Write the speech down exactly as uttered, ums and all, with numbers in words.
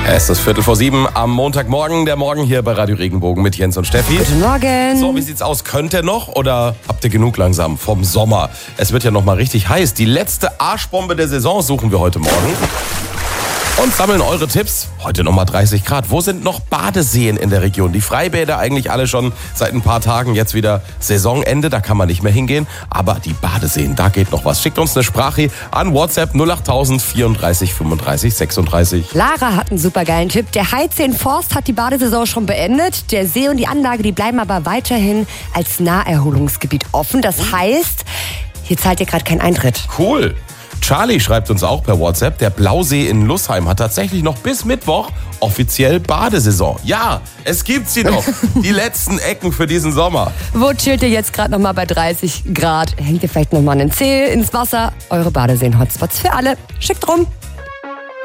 Es ist Viertel vor sieben am Montagmorgen, der Morgen hier bei Radio Regenbogen mit Jens und Steffi. Guten Morgen. So, wie sieht's aus? Könnt ihr noch oder habt ihr genug langsam vom Sommer? Es wird ja noch mal richtig heiß. Die letzte Arschbombe der Saison suchen wir heute Morgen. Und sammeln eure Tipps. Heute nochmal dreißig Grad. Wo sind noch Badeseen in der Region? Die Freibäder eigentlich alle schon seit ein paar Tagen. Jetzt wieder Saisonende, da kann man nicht mehr hingehen. Aber die Badeseen, da geht noch was. Schickt uns eine Sprache an WhatsApp null acht tausend vierunddreißig fünfunddreißig sechsunddreißig. Lara hat einen supergeilen Tipp. Der Heidsee Forst hat die Badesaison schon beendet. Der See und die Anlage, die bleiben aber weiterhin als Naherholungsgebiet offen. Das heißt, hier zahlt ihr gerade keinen Eintritt. Cool. Charlie schreibt uns auch per WhatsApp, der Blausee in Lussheim hat tatsächlich noch bis Mittwoch offiziell Badesaison. Ja, es gibt sie noch. Die letzten Ecken für diesen Sommer. Wo chillt ihr jetzt gerade noch mal bei dreißig Grad? Hängt ihr vielleicht noch mal einen Zeh ins Wasser? Eure Badeseen-Hotspots für alle. Schickt rum.